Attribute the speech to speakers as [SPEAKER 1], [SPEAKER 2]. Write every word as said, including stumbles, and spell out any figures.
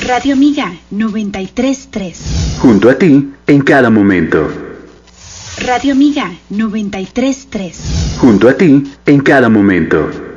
[SPEAKER 1] Radio Amiga noventa y tres punto tres.
[SPEAKER 2] Junto a ti en cada momento.
[SPEAKER 1] Radio Amiga noventa y tres punto tres.
[SPEAKER 2] Junto a ti en cada momento.